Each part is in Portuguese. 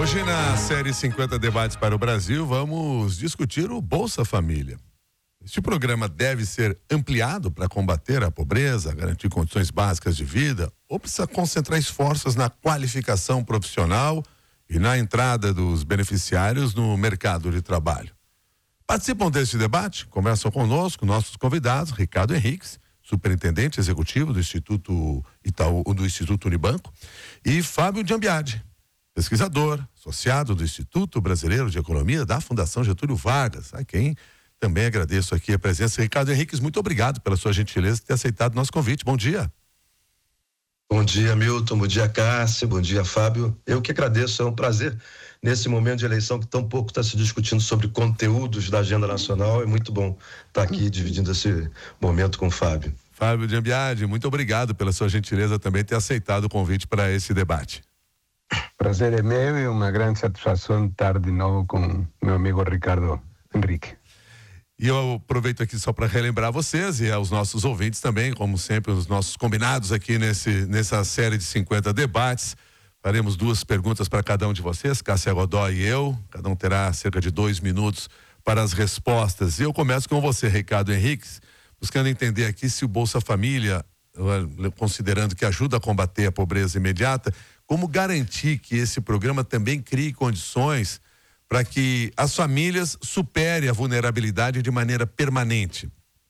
Hoje na série 50 Debates para o Brasil, vamos discutir o Bolsa Família. Este programa deve ser ampliado para combater a pobreza, garantir condições básicas de vida, ou precisa concentrar esforços na qualificação profissional e na entrada dos beneficiários no mercado de trabalho? Participam deste debate, conversam conosco nossos convidados, Ricardo Henriques, superintendente executivo do Instituto Unibanco, e Fábio Giambiadi, pesquisador, associado do Instituto Brasileiro de Economia da Fundação Getúlio Vargas, a quem também agradeço aqui a presença. Ricardo Henriques, muito obrigado pela sua gentileza de ter aceitado o nosso convite. Bom dia. Bom dia, Milton. Bom dia, Cássio. Bom dia, Fábio. Eu que agradeço, é um prazer nesse momento de eleição que tão pouco está se discutindo sobre conteúdos da agenda nacional. É muito bom estar aqui dividindo esse momento com o Fábio. Fábio Giambiadi, muito obrigado pela sua gentileza também ter aceitado o convite para esse debate. Prazer é meu e uma grande satisfação estar de novo com meu amigo Ricardo Henrique. E eu aproveito aqui só para relembrar vocês e aos nossos ouvintes também, como sempre, os nossos combinados aqui nessa série de 50 debates. Faremos 2 perguntas para cada um de vocês, Cássia Godoy e eu. Cada um terá cerca de 2 minutos para as respostas. E eu começo com você, Ricardo Henriques, buscando entender aqui se o Bolsa Família, considerando que ajuda a combater a pobreza imediata, como garantir que esse programa também crie condições para que as famílias superem a vulnerabilidade de maneira permanente?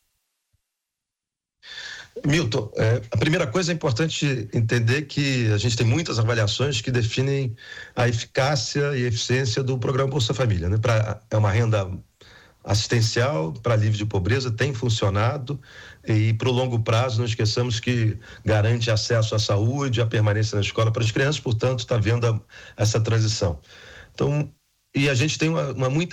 Milton, a primeira coisa é importante entender que a gente tem muitas avaliações que definem a eficácia e eficiência do programa Bolsa Família, né? É uma renda assistencial para alívio de pobreza, tem funcionado, e para o longo prazo não esqueçamos que garante acesso à saúde, a permanência na escola para as crianças, portanto está vendo essa transição. Então, e a gente tem uma muita